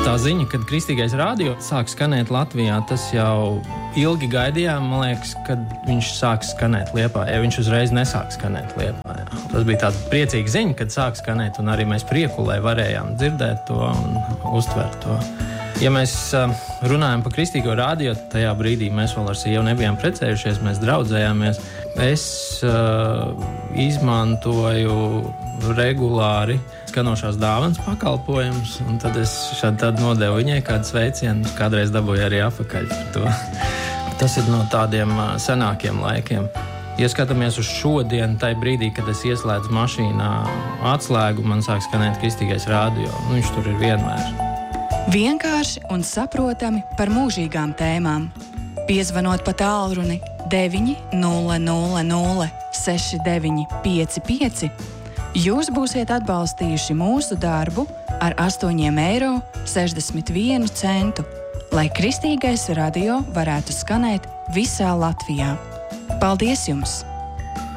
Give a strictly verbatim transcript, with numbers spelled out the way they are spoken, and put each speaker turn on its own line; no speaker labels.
Tā ziņa, kad Kristīgais radio sāk skanēt Latvijā, tas jau ilgi gaidījām, man liekas, kad viņš sāk skanēt Liepājā, ja viņš uzreiz nesāk skanēt Liepājā. Tas bija tāds priecīgs ziņa, kad sāk skanēt, un arī mēs Priekulē varējām dzirdēt to un uztvert to. Ja mēs runājam par Kristīgo radio, tajā brīdī mēs vēl ar sievu nebijām precējušies, mēs draudzējāmies. Es uh, izmantoju regulāri skanošās dāvanas pakalpojumus, un tad es šādi tad nodevu viņai kādu sveicienu, kādreiz dabūju arī apakaļ par to. Tas ir no tādiem uh, senākiem laikiem. Ja skatāmies uz šodienu, tai brīdī, kad es ieslēdzu mašīnā atslēgu, man sāk skanēt Kristīgais radio, un viņš tur ir vienmēr.
Vienkārši un saprotami par mūžīgām tēmām. Piezvanot pa tālruni deviņi nulle nulle nulle seši deviņi pieci pieci, jūs būsiet atbalstījuši mūsu darbu ar astoņiem eiro sešdesmit vienu centu, lai Kristīgais radio varētu skanēt visā Latvijā. Paldies jums!